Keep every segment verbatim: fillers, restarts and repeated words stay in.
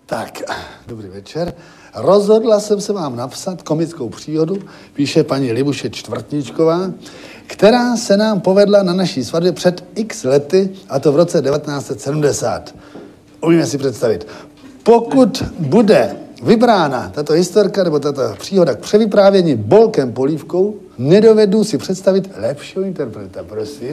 Tak, dobrý večer. Rozhodla jsem se vám napsat komickou příhodu, píše paní Libuše Čtvrtničková, která se nám povedla na naší svatbě před x lety, a to v roce devatenáct set sedmdesát. Umíme si představit. Pokud bude vybrána tato historka nebo tato příhoda k převyprávění Bolkem Polívkou, nedovedu si představit lepšího interpreta, prosím.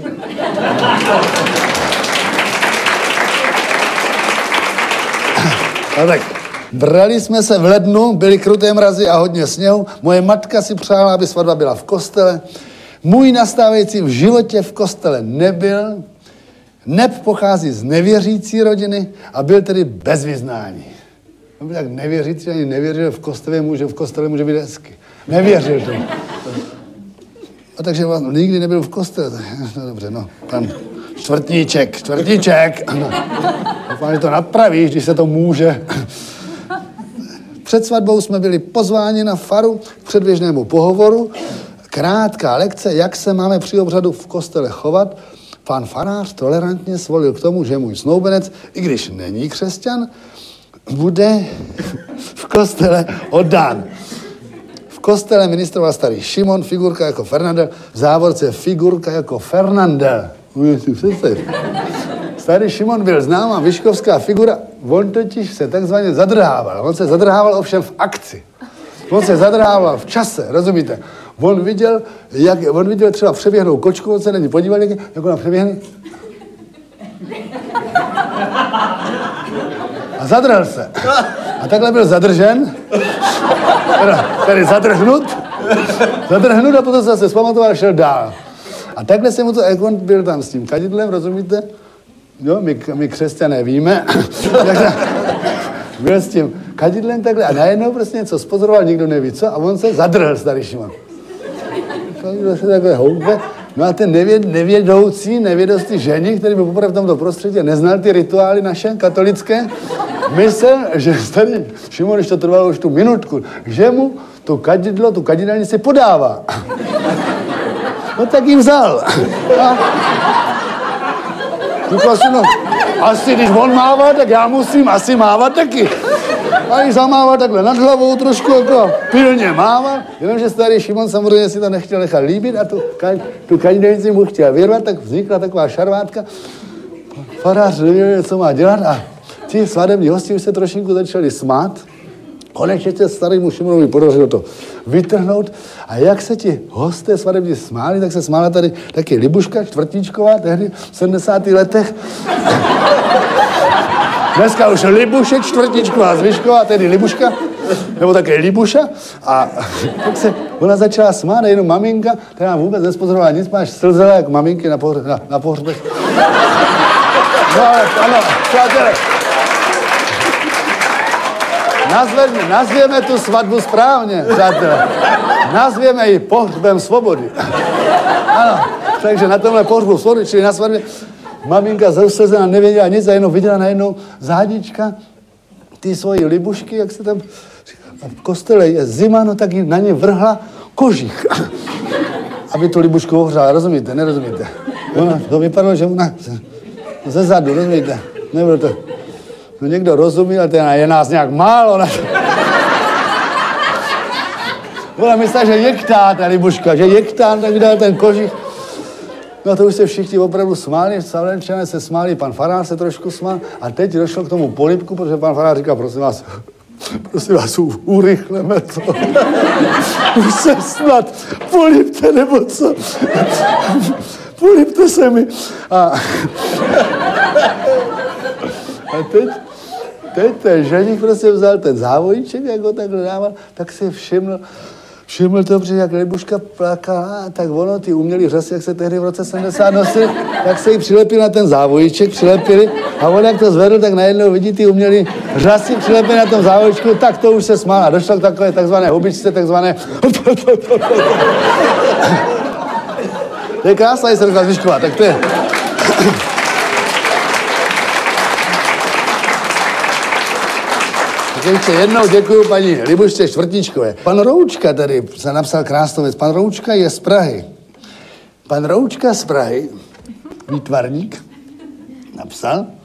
No tak, brali jsme se v lednu, byly kruté mrazy a hodně sněhu. Moje matka si přála, aby svatba byla v kostele. Můj nastávající v životě v kostele nebyl. Neb pochází z nevěřící rodiny a byl tedy bez vyznání. On byl tak nevěřící, ani nevěřil, v kostele může, v kostele může být hezky. Nevěřil to. A takže vlastně nikdy nebyl v kostele. No dobře, no, pan Čtvrtníček, Čtvrtníček. No. Doufám, že to napravíš, když se to může. Před svatbou jsme byli pozváni na faru k předběžnému pohovoru. Krátká lekce, jak se máme při obřadu v kostele chovat. Pan farář tolerantně svolil k tomu, že můj snoubenec, i když není křesťan, bude v kostele oddán. V kostele ministroval starý Šimon, figurka jako Fernandel, v závorce figurka jako Fernandel. Můžete si představit. Starý Šimon byl známá vyškovská figura, on totiž se takzvaně zadrhával. On se zadrhával ovšem v akci. On se zadrhával v čase, rozumíte? On viděl, jak, on viděl třeba přeběhnou kočku, on se na ní podíval, jak, jak ona přeběhne. A zadrhl se. A takhle byl zadržen, tedy zadrhnut, zadrhnut a potom se zase zpamatoval a šel dál. A takhle se mu to, jak on byl tam s tím kadidlem, rozumíte? Jo, my, my křesťané víme. Byl s tím kadidlem takhle a najednou prostě něco spozoroval, nikdo neví co, a on se zadrhl, starý Šimon. Kadidlo se takhle houpe. No a ten nevěd, nevědoucí, nevědostý ženich, který byl poprvé v tomto prostředí, neznal ty rituály naše katolické, myslel, že starý Šimon, když to trvalo už tu minutku, že mu to kadidlo, tu kadidelnici podává. No tak jim vzal. A říkal si, no, asi když on mává, tak já musím asi mávat taky. A když zamával takhle nad hlavou, trošku jako pilně mával, jenomže starý Šimon samozřejmě si to nechtěl nechat líbit a tu, tu kadidelnici mu chtěl vyrvat, tak vznikla taková šarvátka. Farář nevěděl, co má dělat a ti svatební hosti už se trošinku začali smát. Konečně se starému Šimonovi podařilo to vytrhnout. A jak se ti hosté svatební smáli, tak se smála tady taky Libuška Čtvrtničková, tehdy v sedmdesátých letech. Dneska už Libuše Čtvrtničková Zvyšková, tedy Libuška, nebo také Libuša. A tak se ona začala smát, a jenom maminka, která vůbec nespozorovala nic, máš slzela jak maminky na, pohře, na, na pohřbech. No ale ano, přátelé. Nazveme, nazvěme tu svatbu správně, přátelé. Nazvěme ji pohřbem svobody. Ano, takže na tomhle pohřbu svobody, čili na svatbě, maminka zauslzená nevěděla nic a jenom viděla najednou zádička ty svojí Libušky, jak se tam v kostele je zima, no tak jí na ně vrhla kožich. Aby tu Libušku ohřála, rozumíte, nerozumíte? Ona, to vypadalo, že ona ze zadu, rozumíte? Nebylo to. No někdo rozumí, ale ten je nás nějak málo. Na to. Ona myslela, že jektá ta Libuška, že jektá, tak vydal ten kožich. No to už se všichni opravdu smáli, Salenčané se smáli, pan farář se trošku smál a teď došlo k tomu polibku, protože pan farář říkal, prosím vás, prosím vás, urychleme to. Už se snad polibte, nebo co? Polibte se mi. A, a teď, teď ten ženich prostě vzal ten závojíček, jak ho takhle dával, tak si všiml, Všiml to, protože jak Libuška plakala, tak ono, ty umělý řasy, jak se tehdy v roce sedmdesát nosili, tak se jí přilepil na ten závojíček, přilepili a on jak to zvedl, tak najednou vidí ty umělý řasy přilepili na tom závojíčku, tak to už se smál a došlo k takové takzvané hubičce, takzvané... To je krásná historka Zvyšková, tak to je... Ještě jednou děkuju paní Libušce Čtvrtničkové. Pan Roučka tady se napsal krásnou věc. Pan Roučka je z Prahy. Pan Roučka z Prahy, výtvarník, napsal,